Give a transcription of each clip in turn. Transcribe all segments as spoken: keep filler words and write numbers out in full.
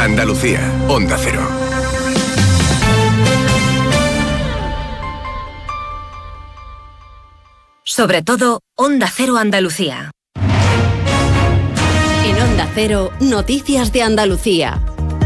Andalucía, Onda Cero. Sobre todo, Onda Cero Andalucía. En Onda Cero, Noticias de Andalucía.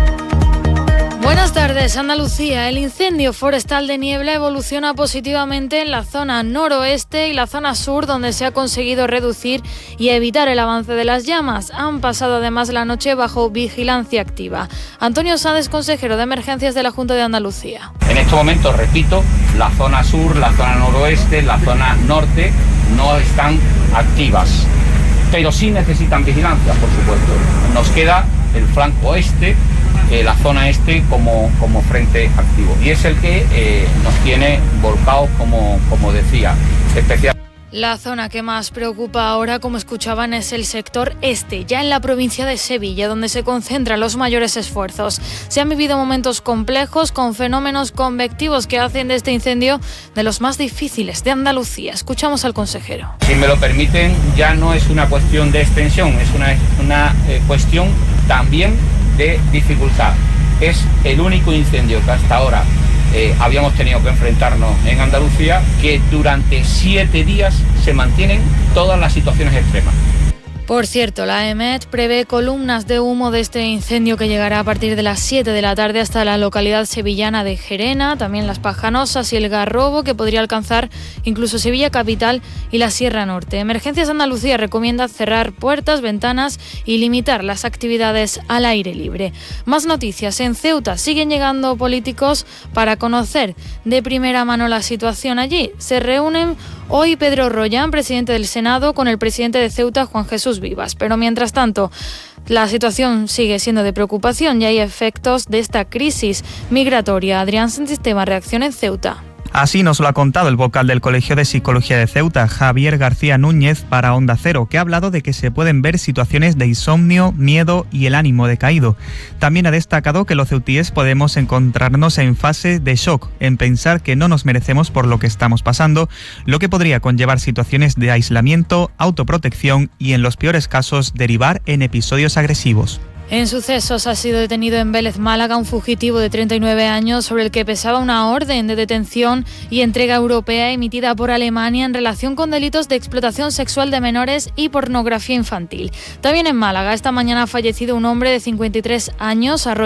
Buenas tardes, Andalucía. El incendio forestal de Niebla evoluciona positivamente en la zona noroeste y la zona sur, donde se ha conseguido reducir y evitar el avance de las llamas. Han pasado además la noche bajo vigilancia activa. Antonio Sáenz, consejero de Emergencias de la Junta de Andalucía. En estos momentos, repito, la zona sur, la zona noroeste, la zona norte no están activas, pero sí necesitan vigilancia, por supuesto. Nos queda el flanco oeste, Eh, la zona este como, como frente activo, y es el que eh, nos tiene volcados, como, como decía, especial. La zona que más preocupa ahora, como escuchaban, es el sector este, ya en la provincia de Sevilla, donde se concentran los mayores esfuerzos. Se han vivido momentos complejos con fenómenos convectivos que hacen de este incendio de los más difíciles de Andalucía. Escuchamos al consejero. Si me lo permiten, ya no es una cuestión de extensión, es una, una eh, cuestión también de dificultad. Es el único incendio que hasta ahora eh, habíamos tenido que enfrentarnos en Andalucía, que durante siete días se mantienen todas las situaciones extremas. Por cierto, la EMET prevé columnas de humo de este incendio que llegará a partir de las siete de la tarde hasta la localidad sevillana de Gerena, también Las Pajanosas y El Garrobo, que podría alcanzar incluso Sevilla capital y la Sierra Norte. Emergencias Andalucía recomienda cerrar puertas, ventanas y limitar las actividades al aire libre. Más noticias. En Ceuta siguen llegando políticos para conocer de primera mano la situación allí. Se reúnen hoy Pedro Rollán, presidente del Senado, con el presidente de Ceuta, Juan Jesús Vivas. Pero mientras tanto, la situación sigue siendo de preocupación y hay efectos de esta crisis migratoria. Adrián Santistema, reacción en Ceuta. Así nos lo ha contado el vocal del Colegio de Psicología de Ceuta, Javier García Núñez, para Onda Cero, que ha hablado de que se pueden ver situaciones de insomnio, miedo y el ánimo decaído. También ha destacado que los ceutíes podemos encontrarnos en fase de shock, en pensar que no nos merecemos por lo que estamos pasando, lo que podría conllevar situaciones de aislamiento, autoprotección y, en los peores casos, derivar en episodios agresivos. En sucesos ha sido detenido en Vélez, Málaga, un fugitivo de treinta y nueve años sobre el que pesaba una orden de detención y entrega europea emitida por Alemania en relación con delitos de explotación sexual de menores y pornografía infantil. También en Málaga, esta mañana ha fallecido un hombre de cincuenta y tres años,